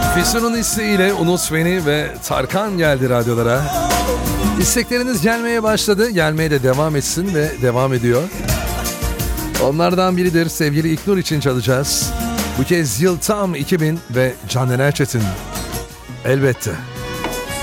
Füsun'un isteğiyle Unut Beni ve Tarkan geldi radyolara. İstekleriniz gelmeye başladı. Gelmeye de devam etsin ve devam ediyor. Onlardan biridir sevgili İlknur için çalacağız. Bu kez yıl tam 2000 ve Caner Erçetin. Elbette.